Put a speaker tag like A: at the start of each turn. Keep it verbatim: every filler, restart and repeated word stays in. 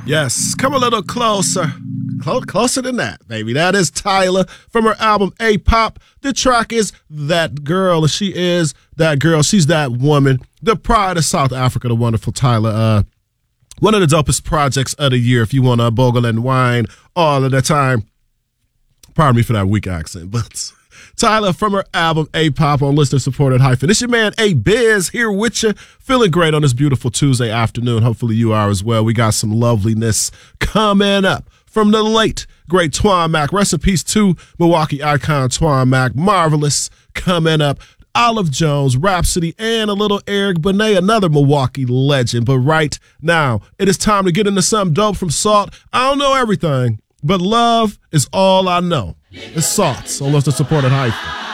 A: Yes, come a little closer. Clo- closer than that, baby. That is Tyla from her album A-Pop. The track is That Girl. She is that girl. She's that woman. The pride of South Africa, the wonderful Tyla. Uh, one of the dopest projects of the year if you want to bogle and wine all of the time. Pardon me for that weak accent, but Tyla from her album A-Pop on listener-supported hyphen. It's your man A-Biz here with you, feeling great on this beautiful Tuesday afternoon. Hopefully you are as well. We got some loveliness coming up from the late, great Twan Mac. Rest in peace to Milwaukee icon Twan Mac. Marvelous coming up. Olive Jones, Rhapsody, and a little Eric Benet, another Milwaukee legend. But right now, it is time to get into something dope from Salt. I don't know everything, but love is all I know. It's Salt, so let's support it hyphen.